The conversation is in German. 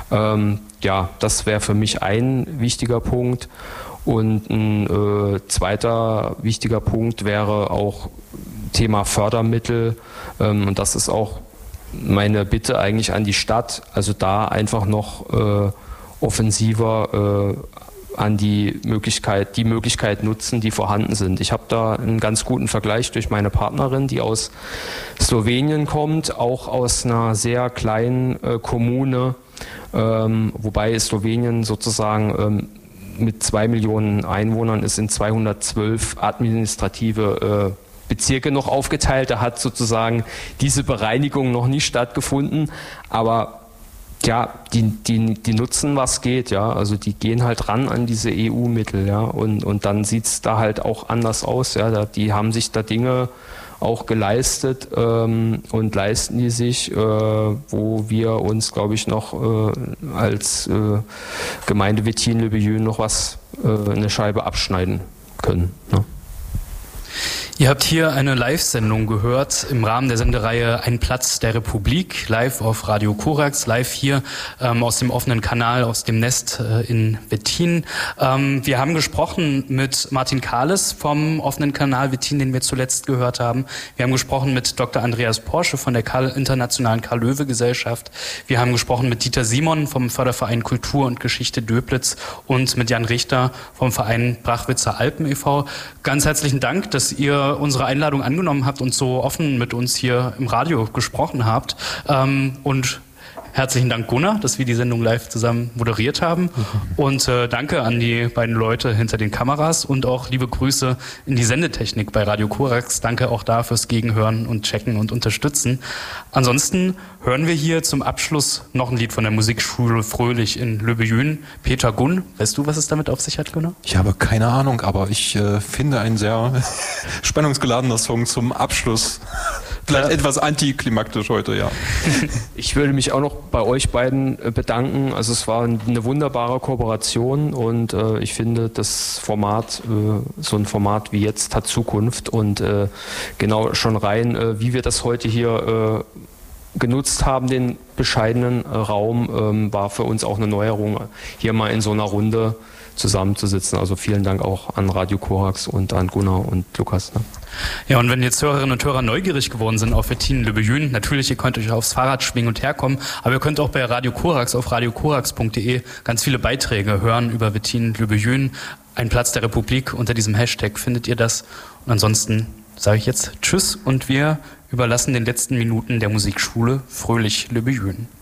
Ja, das wäre für mich ein wichtiger Punkt. Und ein zweiter wichtiger Punkt wäre auch Thema Fördermittel. Und das ist auch meine Bitte eigentlich an die Stadt, also da einfach noch offensiver an die Möglichkeit nutzen, die vorhanden sind. Ich habe da einen ganz guten Vergleich durch meine Partnerin, die aus Slowenien kommt, auch aus einer sehr kleinen Kommune, wobei Slowenien sozusagen mit 2 Millionen Einwohnern ist in 212 administrative Bezirke noch aufgeteilt. Da hat sozusagen diese Bereinigung noch nie stattgefunden, aber ja, die nutzen, was geht, ja, also die gehen halt ran an diese EU-Mittel, ja, und dann sieht's da halt auch anders aus, ja, die haben sich da Dinge auch geleistet und leisten die sich, wo wir uns, glaube ich, noch als Gemeinde Wettin-le-Billon noch eine Scheibe abschneiden können, ne? Ihr habt hier eine Live-Sendung gehört im Rahmen der Sendereihe Ein Platz der Republik, live auf Radio Korax, live hier aus dem offenen Kanal, aus dem Nest in Wettin. Wir haben gesprochen mit Martin Kahles vom offenen Kanal Wettin, den wir zuletzt gehört haben. Wir haben gesprochen mit Dr. Andreas Porsche von der Internationalen Karl-Löwe-Gesellschaft. Wir haben gesprochen mit Dieter Simon vom Förderverein Kultur und Geschichte Döblitz und mit Jan Richter vom Verein Brachwitzer Alpen e.V. Ganz herzlichen Dank, dass ihr unsere Einladung angenommen habt und so offen mit uns hier im Radio gesprochen habt. Und herzlichen Dank, Gunnar, dass wir die Sendung live zusammen moderiert haben. Und danke an die beiden Leute hinter den Kameras und auch liebe Grüße in die Sendetechnik bei Radio Korax. Danke auch da fürs Gegenhören und Checken und Unterstützen. Ansonsten hören wir hier zum Abschluss noch ein Lied von der Musikschule Fröhlich in Le Billon. Peter Gunn, weißt du, was es damit auf sich hat, Gunnar? Ich habe keine Ahnung, aber ich finde ein sehr spannungsgeladener Song zum Abschluss. Vielleicht etwas antiklimaktisch heute, ja. Ich würde mich auch noch bei euch beiden bedanken. Also es war eine wunderbare Kooperation und ich finde, das Format, so ein Format wie jetzt, hat Zukunft und genau schon rein, wie wir das heute hier genutzt haben, den bescheidenen Raum, war für uns auch eine Neuerung, hier mal in so einer Runde zusammenzusitzen. Also vielen Dank auch an Radio Korax und an Gunnar und Lukas. Ne? Ja, und wenn jetzt Hörerinnen und Hörer neugierig geworden sind auf Wettin-le-Billon, natürlich, ihr könnt euch aufs Fahrrad schwingen und herkommen, aber ihr könnt auch bei Radio Korax auf radiokorax.de ganz viele Beiträge hören über Wettin-le-Billon. Ein Platz der Republik, unter diesem Hashtag findet ihr das. Und ansonsten sage ich jetzt Tschüss und wir überlassen den letzten Minuten der Musikschule Fröhlich Le Billon.